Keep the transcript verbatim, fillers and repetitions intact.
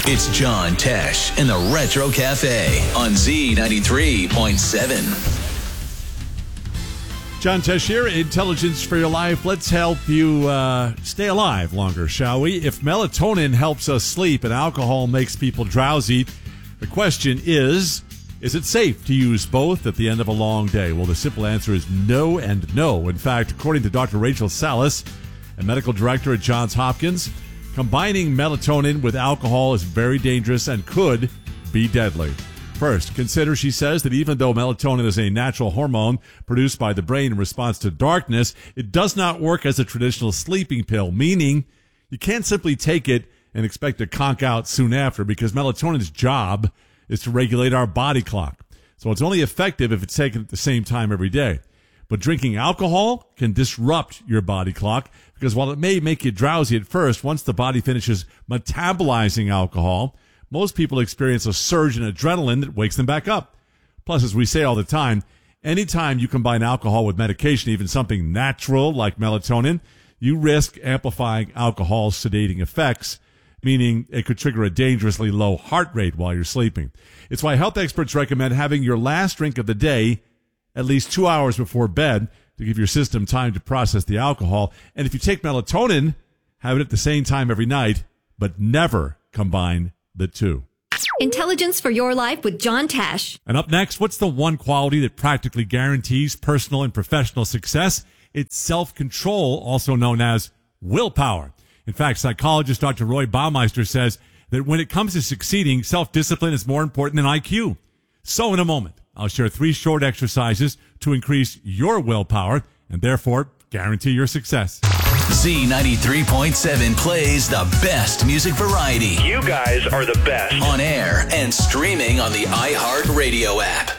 It's John Tesh in the Retro Cafe on Z ninety-three point seven. John Tesh here, Intelligence for Your Life. Let's help you uh, stay alive longer, shall we? If melatonin helps us sleep and alcohol makes people drowsy, the question is, is it safe to use both at the end of a long day? Well, the simple answer is no and no. In fact, according to Doctor Rachel Salas, a medical director at Johns Hopkins, combining melatonin with alcohol is very dangerous and could be deadly. First, consider, she says, that even though melatonin is a natural hormone produced by the brain in response to darkness, it does not work as a traditional sleeping pill, meaning you can't simply take it and expect to conk out soon after, because melatonin's job is to regulate our body clock. So it's only effective if it's taken at the same time every day. But drinking alcohol can disrupt your body clock, because while it may make you drowsy at first, once the body finishes metabolizing alcohol, most people experience a surge in adrenaline that wakes them back up. Plus, as we say all the time, anytime you combine alcohol with medication, even something natural like melatonin, you risk amplifying alcohol's sedating effects, meaning it could trigger a dangerously low heart rate while you're sleeping. It's why health experts recommend having your last drink of the day at least two hours before bed to give your system time to process the alcohol. And if you take melatonin, have it at the same time every night, but never combine the two. Intelligence for Your Life with John Tesh. And up next, what's the one quality that practically guarantees personal and professional success? It's self-control, also known as willpower. In fact, psychologist Doctor Roy Baumeister says that when it comes to succeeding, self-discipline is more important than I Q. So in a moment, I'll share three short exercises to increase your willpower and therefore guarantee your success. Z ninety-three point seven plays the best music variety. You guys are the best. On air and streaming on the iHeartRadio app.